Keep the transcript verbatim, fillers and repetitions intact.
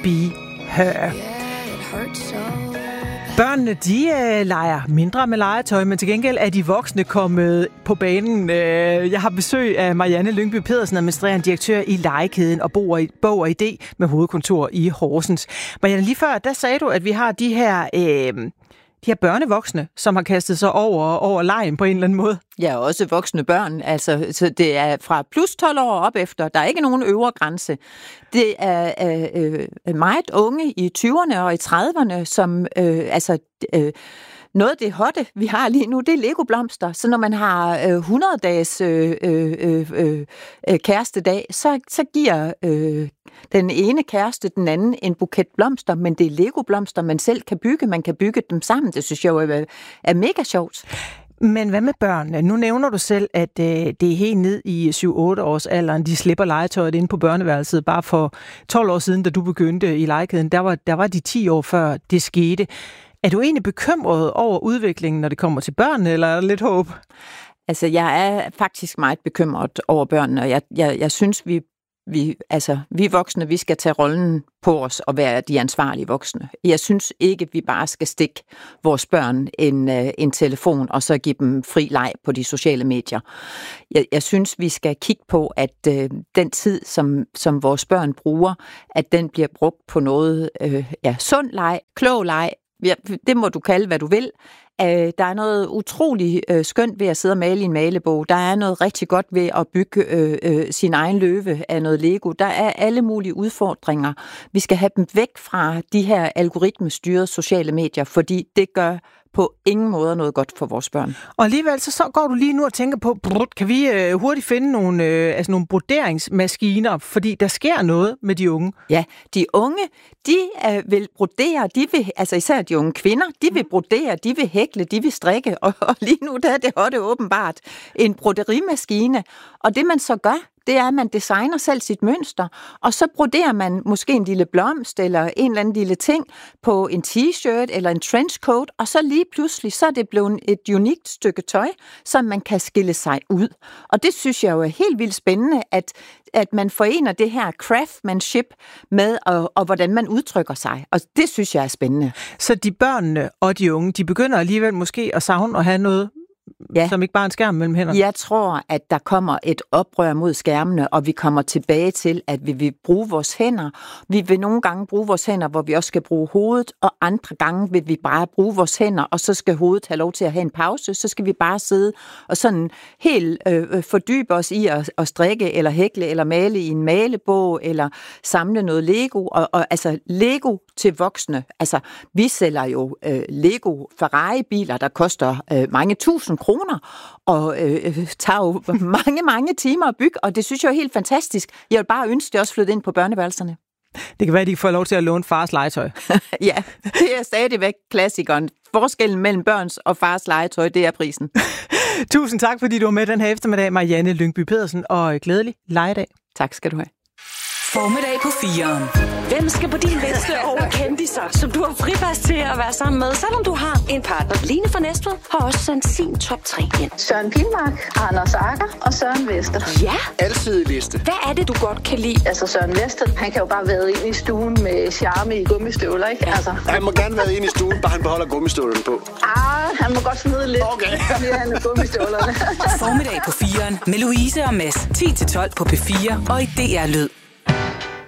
Be Her. Børnene, de øh, leger mindre med legetøj, men til gengæld er de voksne kommet på banen. Øh, jeg har besøg af Marianne Lyngby Pedersen, administrerende direktør i Legekæden og Bog og Idé med hovedkontor i Horsens. Marianne, lige før, der sagde du, at vi har de her... Øh, De her børnevoksne, som har kastet sig over, over legen på en eller anden måde. Ja, også voksne børn. Altså, så det er fra plus tolv år op efter. Der er ikke nogen øvre grænse. Det er øh, øh, meget unge i tyverne og i trediverne, som øh, altså... Øh, Noget af det hotte, vi har lige nu, det er Lego-blomster. Så når man har øh, hundrede-dages øh, øh, øh, øh, kærestedag, så, så giver øh, den ene kæreste den anden en buket blomster, men det er Lego-blomster, man selv kan bygge. Man kan bygge dem sammen. Det synes jeg jo er, er mega sjovt. Men hvad med børnene? Nu nævner du selv, at øh, det er helt ned i syv otte års alderen. De slipper legetøjet inde på børneværelset. Bare for tolv år siden, da du begyndte i Legekæden, der var, der var de ti år før det skete. Er du egentlig bekymret over udviklingen, når det kommer til børnene, eller er der lidt håb? Altså, jeg er faktisk meget bekymret over børnene, og jeg, jeg, jeg synes, vi, vi, altså, vi voksne, vi skal tage rollen på os og være de ansvarlige voksne. Jeg synes ikke, vi bare skal stikke vores børn en, en telefon, og så give dem fri leg på de sociale medier. Jeg, jeg synes, vi skal kigge på, at øh, den tid, som, som vores børn bruger, at den bliver brugt på noget øh, ja, sund leg, klog leg. Ja, det må du kalde, hvad du vil. Der er noget utrolig skønt ved at sidde og male i en malebog. Der er noget rigtig godt ved at bygge øh, øh, sin egen løve af noget Lego. Der er alle mulige udfordringer. Vi skal have dem væk fra de her algoritmestyrede sociale medier, fordi det gør på ingen måde noget godt for vores børn. Og alligevel så, så går du lige nu og tænker på, kan vi øh, hurtigt finde nogle, øh, altså nogle broderingsmaskiner, fordi der sker noget med de unge? Ja, de unge, de øh, vil brodere, de vil, altså især de unge kvinder, de vil brodere, de vil hækle, de vil strikke, og, og lige nu der er det hotte åbenbart en broderimaskine. Og det man så gør, det er, at man designer selv sit mønster, og så broderer man måske en lille blomst eller en eller anden lille ting på en t-shirt eller en trenchcoat, og så lige pludselig, så er det blevet et unikt stykke tøj, som man kan skille sig ud. Og det synes jeg jo er helt vildt spændende, at, at man forener det her craftsmanship med, og, og hvordan man udtrykker sig. Og det synes jeg er spændende. Så de børnene og de unge, de begynder alligevel måske at savne at have noget, ja, som ikke bare en skærm mellem hænderne? Jeg tror, at der kommer et oprør mod skærmene, og vi kommer tilbage til, at vi vil bruge vores hænder. Vi vil nogle gange bruge vores hænder, hvor vi også skal bruge hovedet, og andre gange vil vi bare bruge vores hænder, og så skal hovedet have lov til at have en pause. Så skal vi bare sidde og sådan helt øh, fordybe os i at, at strikke, eller hækle, eller male i en malebog, eller samle noget Lego. Og, og altså Lego til voksne. Altså, vi sælger jo øh, Lego Ferrari-biler, der koster øh, mange tusind kroner, og øh, tager jo mange, mange timer at bygge, og det synes jeg er helt fantastisk. Jeg vil bare ønske, det også flytte ind på børneværelserne. Det kan være, at de får lov til at låne fars legetøj. Ja, det er stadigvæk klassikeren. Forskellen mellem børns og fars legetøj, det er prisen. Tusind tak, fordi du var med den her eftermiddag, Marianne Lyngby Pedersen, og glædelig legedag. Tak skal du have. Formiddag på fireren. Hvem skal på din liste over kendisser, som du har fripas til at være sammen med, selvom du har en partner? Line fra Næstved har også sendt sin top tre ind. Søren Pilmark, Anders Agger og Søren Vester. Ja. Alsidig liste. Hvad er det, du godt kan lide? Altså Søren Vester, han kan jo bare være ind i stuen med charme i gummistøvler, ikke? Altså. Han må gerne være inde i stuen, bare han beholder gummistøvlerne på. Ah, han må godt smide lidt. Okay. Mere end gummistøvlerne. Formiddag på fireren med Louise og Mads. ti til tolv på P fire og i D R Lyd.